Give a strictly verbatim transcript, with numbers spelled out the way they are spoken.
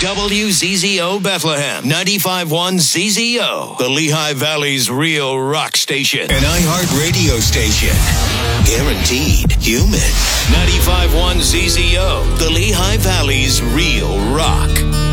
W Z Z O Bethlehem, ninety-five point one Z Z O, the Lehigh Valley's real rock station. An iHeart radio station. Guaranteed human. ninety-five point one Z Z O, the Lehigh Valley's real rock.